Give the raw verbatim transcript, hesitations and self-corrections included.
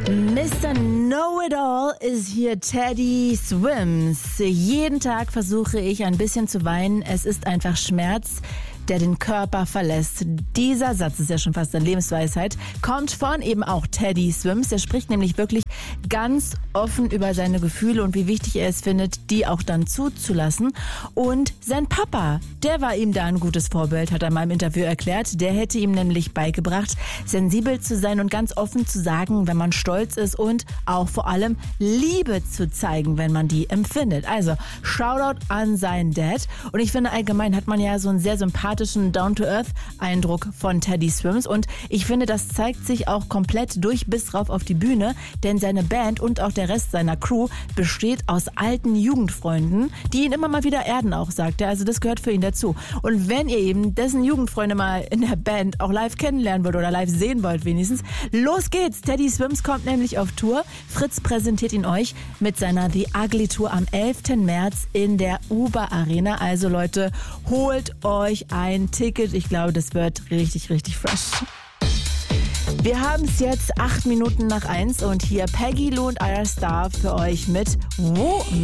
Mister Know-It-All ist hier Teddy Swims. Jeden Tag versuche ich ein bisschen zu weinen. Es ist einfach Schmerz, der den Körper verlässt. Dieser Satz ist ja schon fast eine Lebensweisheit, kommt von eben auch Teddy Swims. Der spricht nämlich wirklich ganz offen über seine Gefühle und wie wichtig er es findet, die auch dann zuzulassen. Und sein Papa, der war ihm da ein gutes Vorbild, hat er in meinem Interview erklärt. Der hätte ihm nämlich beigebracht, sensibel zu sein und ganz offen zu sagen, wenn man stolz ist und auch vor allem Liebe zu zeigen, wenn man die empfindet. Also Shoutout an seinen Dad. Und ich finde, allgemein hat man ja so einen sehr sympathischen Down-to-Earth-Eindruck von Teddy Swims. Und ich finde, das zeigt sich auch komplett durch bis rauf auf die Bühne, denn seine Band und auch der Rest seiner Crew besteht aus alten Jugendfreunden, die ihn immer mal wieder erden auch, sagt er. Also das gehört für ihn dazu. Und wenn ihr eben dessen Jugendfreunde mal in der Band auch live kennenlernen wollt oder live sehen wollt wenigstens, los geht's! Teddy Swims kommt nämlich auf Tour. Fritz präsentiert ihn euch mit seiner The Ugly Tour am elften März in der Uber Arena. Also Leute, holt euch ein Ticket. Ich glaube, das wird richtig, richtig fresh. Wir haben es jetzt acht Minuten nach eins und hier Peggy Lou und Ayra Starr für euch mit Woman.